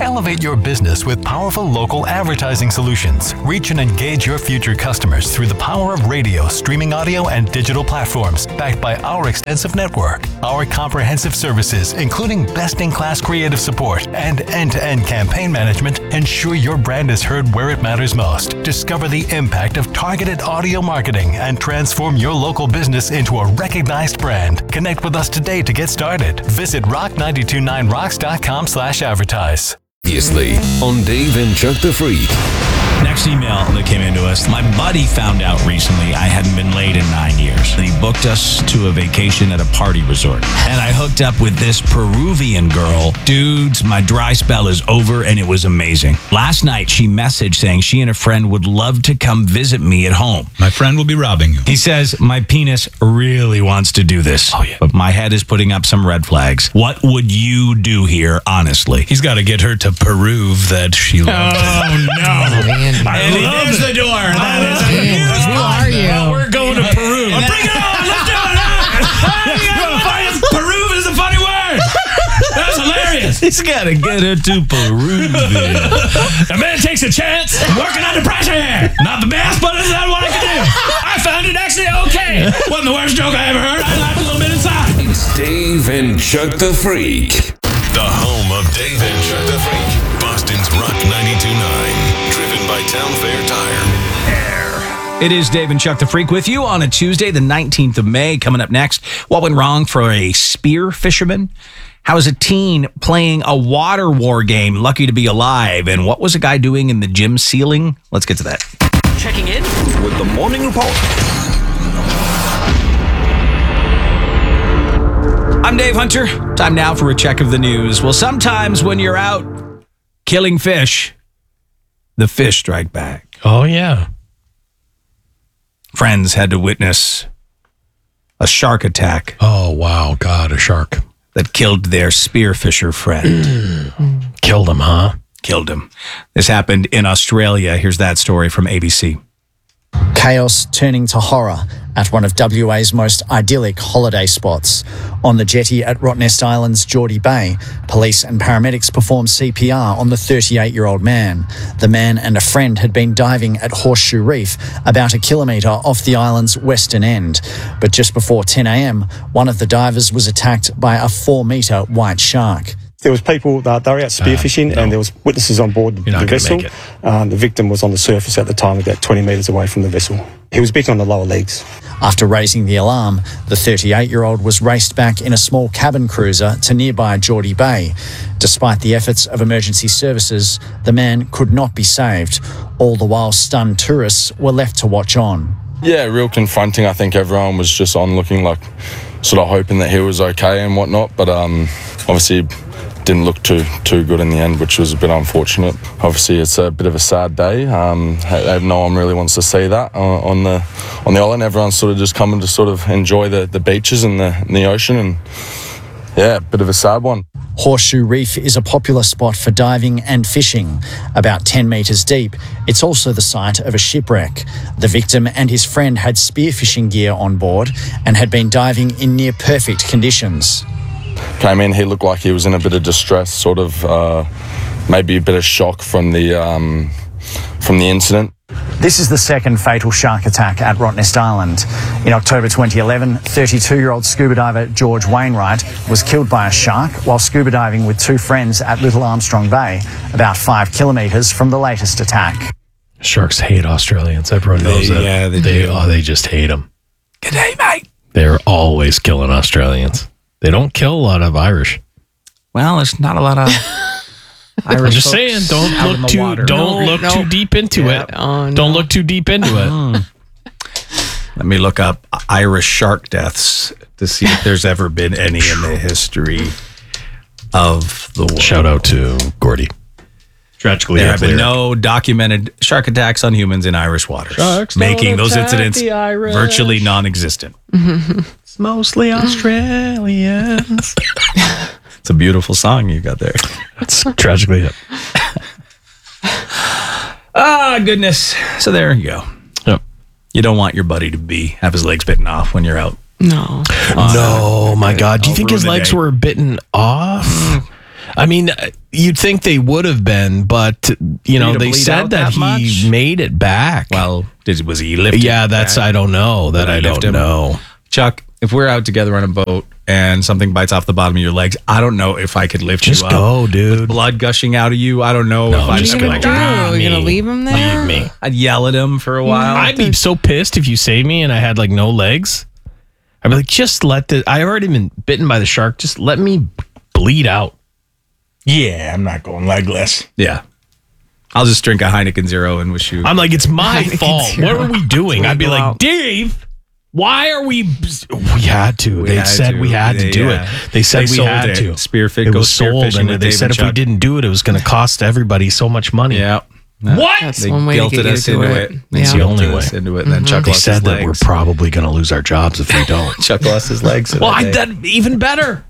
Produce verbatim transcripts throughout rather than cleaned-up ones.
Elevate your business with powerful local advertising solutions. Reach and engage your future customers through the power of radio, streaming audio, and digital platforms, backed by our extensive network. Our comprehensive services, including best-in-class creative support and end-to-end campaign management, ensure your brand is heard where it matters most. Discover the impact of targeted audio marketing and transform your local business into a recognized brand. Connect with us today to get started. Visit rock nine two nine rocks dot com slash advertise. Previously on Dave and Chuck the Freak. Next email that came into us. My buddy found out recently I hadn't been laid in nine years. And he booked us to a vacation at a party resort. And I hooked up with this Peruvian girl. Dudes, my dry spell is over and it was amazing. Last night she messaged saying she and a friend would love to come visit me at home. My friend will be robbing you. He says, my penis really wants to do this. Oh, yeah. But my head is putting up some red flags. What would you do here, honestly? He's got to get her to prove that she loves Oh, no. Man, I and there's the door. That is a huge who are you? Oh, we're going to Peru. Oh, bring it on. Let's do it. Peru is a funny word. That's hilarious. He's got to get her to Peru. A man takes a chance working under pressure here. Not the best, but it's not what I can do. I found it actually okay. Wasn't the worst joke I ever heard. I laughed a little bit inside. It's Dave and Chuck the Freak. The home of Dave and Chuck the Freak. Boston's Rock ninety-two point nine. Driven by Town Fair Tire. It is Dave and Chuck the Freak with you on a Tuesday, the nineteenth of May. Coming up next, what went wrong for a spear fisherman? How is a teen playing a water war game lucky to be alive? And what was a guy doing in the gym ceiling? Let's get to that. Checking in with the morning report. I'm Dave Hunter. Time now for a check of the news. Well, sometimes when you're out killing fish, the fish strike back. Oh, yeah. Friends had to witness a shark attack Oh, wow. God, a shark. that killed their spearfisher friend. Killed him, huh? Killed him. This happened in Australia. Here's that story from A B C. Chaos turning to horror at one of W A's most idyllic holiday spots. On the jetty at Rottnest Island's Geordie Bay, police and paramedics performed C P R on the thirty-eight-year-old man. The man and a friend had been diving at Horseshoe Reef, about a kilometre off the island's western end. But just before ten a.m, one of the divers was attacked by a four-metre white shark. There was people that they were out spearfishing, uh, no. and there was witnesses on board the, the vessel. Um, the victim was on the surface at the time, about twenty metres away from the vessel. He was bitten on the lower legs. After raising the alarm, the thirty-eight-year-old was raced back in a small cabin cruiser to nearby Geordie Bay. Despite the efforts of emergency services, the man could not be saved. All the while, stunned tourists were left to watch on. Yeah, real confronting. I think everyone was just on looking like, sort of hoping that he was okay and whatnot, but um, obviously didn't look too too good in the end, which was a bit unfortunate. Obviously, it's a bit of a sad day. Um, no one really wants to see that on, on the on the island. Everyone's sort of just coming to sort of enjoy the, the beaches and the, and the ocean, and yeah, a bit of a sad one. Horseshoe Reef is a popular spot for diving and fishing. About ten metres deep, it's also the site of a shipwreck. The victim and his friend had spearfishing gear on board and had been diving in near perfect conditions. Came in, he looked like he was in a bit of distress, sort of uh, maybe a bit of shock from the um, from the incident. This is the second fatal shark attack at Rottnest Island. In October twenty eleven, thirty-two-year-old scuba diver George Wainwright was killed by a shark while scuba diving with two friends at Little Armstrong Bay, about five kilometres from the latest attack. Sharks hate Australians. Everyone knows They- that. yeah, they they, do. oh, they just hate them. Good day, mate. They're always killing Australians. They don't kill a lot of Irish. Well, there's not a lot of Irish I'm just folks saying, don't out in look the too water. don't No, look no. too deep into Yeah. it. Oh, no. Don't look too deep into it. Mm. Let me look up Irish shark deaths to see if there's ever been any in the history of the world. Shout out to Gordy. Tragically, There have been unclear. no documented shark attacks on humans in Irish waters, Sharks don't making those attack incidents the Irish. virtually non-existent. It's mostly Australians. It's a beautiful song you got there. That's tragically it. Ah, goodness. So there you go. Yep. You don't want your buddy to be have his legs bitten off when you're out. No. on No, a- my God. Do you I'll think ruin his the legs day. were bitten off? I mean, you'd think they would have been, but, you know, they said that, that he much? made it back. Well, did, was he lifted? Yeah, that's, back? I don't know. That I don't him? know. Chuck, if we're out together on a boat and something bites off the bottom of your legs, I don't know if I could lift just you up. Just go, dude. With blood gushing out of you, I don't know no, if I'd just be like, do? ah, Are you going to leave him there? Leave me. I'd yell at him for a while. I'd be so pissed if you saved me and I had like no legs. I'd be like, just let the, I already been bitten by the shark. Just let me bleed out. Yeah, I'm not going legless. Yeah. I'll just drink a Heineken Zero and wish you. I'm like, it's my Heineken fault. Zero. What are we doing? I'd be like, out. Dave, why are we? We had to. We they had said to. we had They, to do yeah. it. They said They we sold had it. to. Spearfish, it go was sold, spearfishing and with they Dave said and if we Chuck. didn't do it, it was going to cost everybody so much money. Yeah. What? That's They one way to guilted get you us to into it. it. Yeah. It's the only Guilted way. us into it. And then Chuck They lost said his that we're legs. probably going to lose our jobs if we don't. Chuck lost his legs. Well, I, that that even better.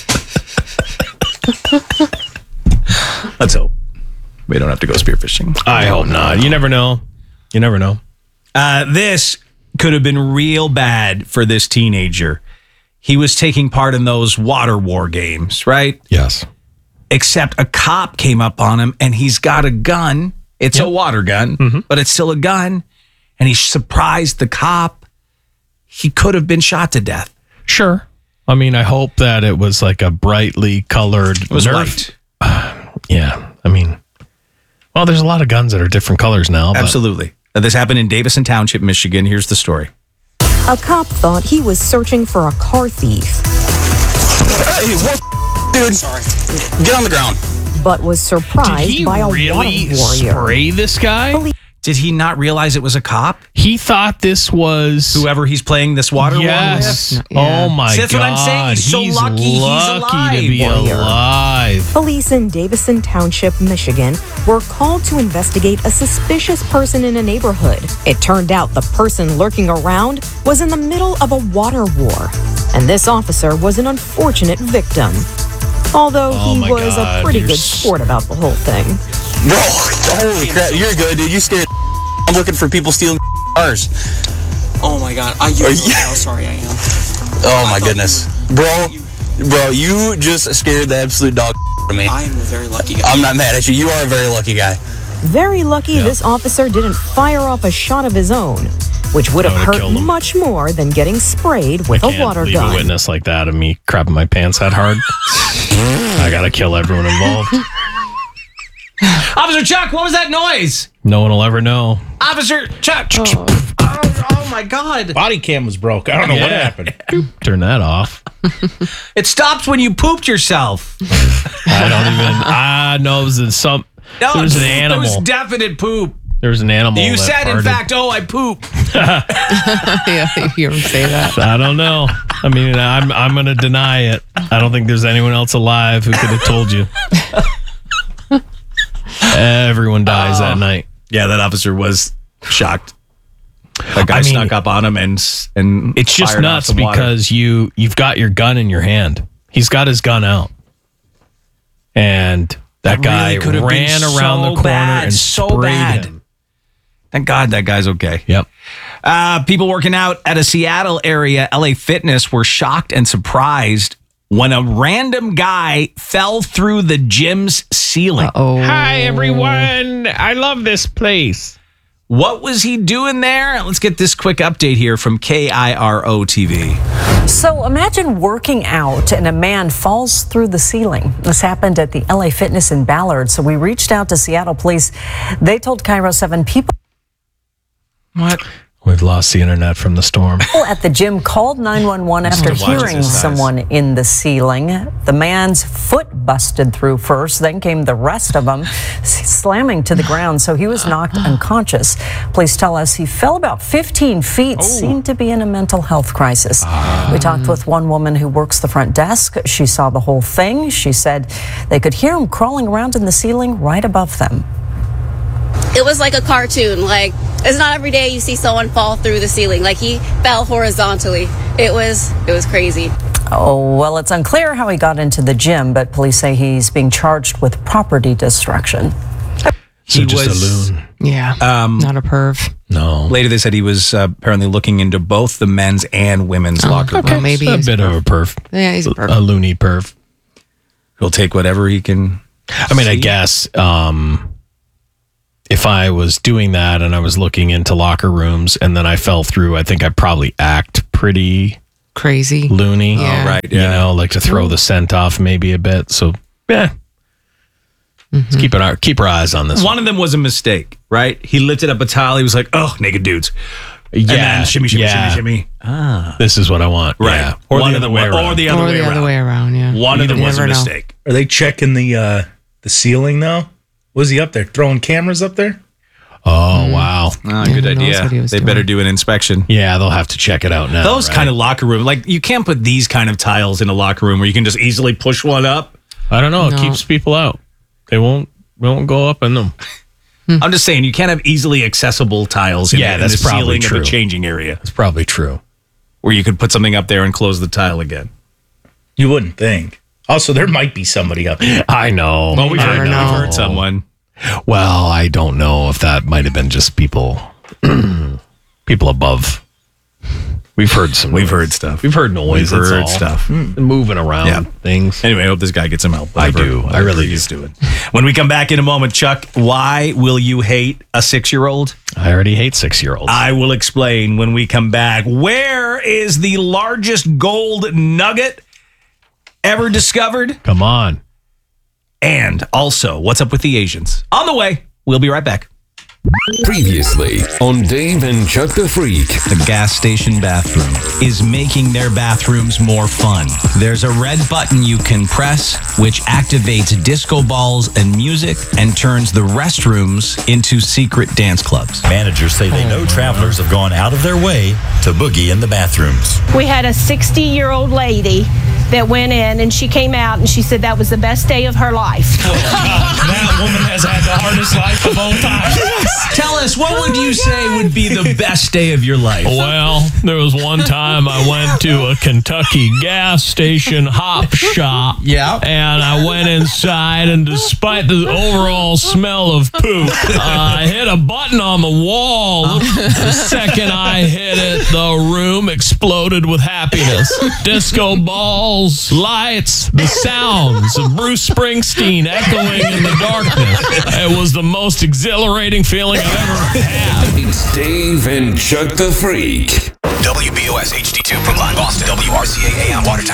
Let's hope we don't have to go spearfishing. I hope not. You never know. You never know. Uh, this could have been real bad for this teenager. He was taking part in those water war games, right? Yes. Except a cop came up on him and he's got a gun. It's Yep. a water gun, Mm-hmm. but it's still a gun. And he surprised the cop. He could have been shot to death. Sure. I mean, I hope that it was like a brightly colored. It was Nerf. white. Yeah. I mean, well, there's a lot of guns that are different colors now. But Absolutely. Uh, This happened in Davison Township, Michigan. Here's the story. A cop thought he was searching for a car thief. Hey, what, dude? Sorry. Get on the ground. But was surprised Did he by a really water warrior. spray this guy? Did he not realize it was a cop? He thought this was Whoever he's playing this water yes. war with? Oh my See, that's god! what I'm saying. He's so lucky he's lucky to be alive. alive. Police in Davison Township, Michigan, were called to investigate a suspicious person in a neighborhood. It turned out the person lurking around was in the middle of a water war, and this officer was an unfortunate victim. Although Oh he my was God, a pretty you're good s- sport about the whole thing. Bro, holy crap. You're good, dude. You scared. I'm looking for people stealing cars. Oh my god, I Are you you- how sorry I am. Oh my goodness. Bro, bro, you just scared the absolute dog out of me. I am a very lucky guy. I'm not mad at you. You are a very lucky guy. Very lucky this officer didn't fire off a shot of his own, which would have That would've hurt killed him. much more than getting sprayed with I a can't water leave gun. a witness like that of me crapping my pants that hard. I gotta kill everyone involved. Officer Chuck, what was that noise? No one will ever know. Officer Chuck. Oh, oh my God. Body cam was broke. I don't know what Yeah. happened. Turn that off. It stops when you pooped yourself. I don't even. Ah, no, it was in some. No, there was an There animal. was definite poop. There was an animal. You that said, in farted. fact, oh, I poop. Yeah, you hear him say that. I don't know. I mean, I'm I'm gonna deny it. I don't think there's anyone else alive who could have told you. Everyone dies that night. Yeah, that officer was shocked. That guy I mean, snuck up on him and s- and It's just fired off nuts some water. because you you've got your gun in your hand. He's got his gun out, and that, That guy really could have ran been around so the corner bad, and so sprayed bad. him. Thank God that guy's okay. Yep. Uh, people working out at a Seattle area L A Fitness were shocked and surprised when a random guy fell through the gym's ceiling. Oh, Hi everyone! I love this place. What was he doing there? Let's get this quick update here from K I R O T V. So imagine working out and a man falls through the ceiling. This happened at the L A Fitness in Ballard. So we reached out to Seattle police. They told Cairo seven people What? We've lost the internet from the storm. at the gym called nine one one after Watch hearing exercise. someone in the ceiling. The man's foot busted through first, then came the rest of them, slamming to the ground. So he was knocked unconscious. Police tell us he fell about fifteen feet, seemed to be in a mental health crisis. We talked with one woman who works the front desk. She saw the whole thing. She said they could hear him crawling around in the ceiling right above them. It was like a cartoon. Like, it's not every day you see someone fall through the ceiling. Like, he fell horizontally. It was it was crazy. Oh, well, it's unclear how he got into the gym, but police say he's being charged with property destruction. So He just was- a loon. yeah. Um, Not a perv. No. Later, they said he was uh, apparently looking into both the men's and women's Oh, locker okay. rooms. Maybe a he's bit a of a perv. Yeah, he's a perv. A loony perv. He'll take whatever he can. I mean, see. I guess um, if I was doing that and I was looking into locker rooms and then I fell through, I think I'd probably act pretty crazy, loony. Yeah. Oh, right. Yeah. You know, like to throw the scent off maybe a bit. So, yeah. Mm-hmm. Let's keep, an eye, keep our eyes on this one. One of them was a mistake, right? He lifted up a towel. He was like, oh, naked dudes. Yeah. And then shimmy, shimmy, yeah. shimmy, shimmy. Ah. This is what I want. Right. Yeah. Or, one the other way around. Or the other, or way, the around. other way around. Yeah. One of them was a know. mistake. Are they checking the uh, the ceiling now? Was he up there throwing cameras up there? Oh, mm. wow. Oh, good idea. They doing. better do an inspection. Yeah, they'll have to check it out now. Those right? kind of locker room, like you can't put these kind of tiles in a locker room where you can just easily push one up. I don't know. It no. keeps people out. They won't, they won't go up in them. I'm just saying, you can't have easily accessible tiles in, yeah, the, that's in the ceiling true. of a changing area. That's probably true. Where you could put something up there and close the tile again. You wouldn't think. Also, there might be somebody up there. I know. Well, we've heard, I know. we've heard someone. Well, I don't know if that might have been just people people above. We've heard some. We've noise. heard stuff. We've heard noise. We've heard all. stuff. Mm. Moving around yeah. things. Anyway, I hope this guy gets some help. Whatever, I do. I really he's do. It. When we come back in a moment, Chuck, why will you hate a six-year-old? I already hate six-year-olds. I will explain when we come back. Where is the largest gold nugget ever discovered? Come on. And also, what's up with the Asians? On the way. We'll be right back. Previously on Dave and Chuck the Freak. The gas station bathroom is making their bathrooms more fun. There's a red button you can press, which activates disco balls and music and turns the restrooms into secret dance clubs. Managers say they know travelers have gone out of their way to boogie in the bathrooms. We had a sixty-year-old lady that went in and she came out and she said that was the best day of her life. Oh, God. That woman has had the hardest life of all time. Yes. Tell us, what would you say would be the best day of your life? Well, there was one time I went to a Kentucky gas station hop shop. Yeah. And I went inside, and despite the overall smell of poop, uh, I hit a button on the wall. The second I hit it, the room exploded with happiness. Disco balls, lights, the sounds of Bruce Springsteen echoing in the darkness. It was the most exhilarating feeling I've ever had. It's Dave and Chuck the Freak. W B O S H D two Brookline, Boston. W R C A A M Watertown.